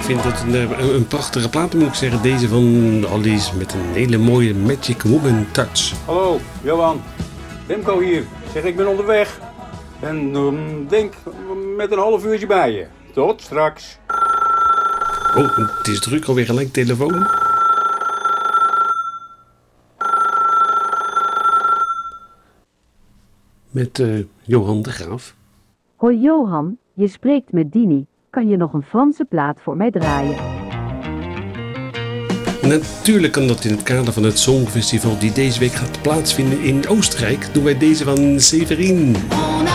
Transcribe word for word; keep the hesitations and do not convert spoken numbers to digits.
vind het een, een, een prachtige plaat, moet ik zeggen. Deze van Alice met een hele mooie Magic Woman touch. Hallo, Johan. Remco hier. Zeg, ik ben onderweg. En um, denk met een half uurtje bij je. Tot straks. Oh, het is druk alweer gelijk telefoon. Met uh, Johan de Graaf. Hoi Johan, je spreekt met Dini. Kan je nog een Franse plaat voor mij draaien? Natuurlijk kan dat in het kader van het Songfestival die deze week gaat plaatsvinden in Oostenrijk. Doen wij deze van Severin.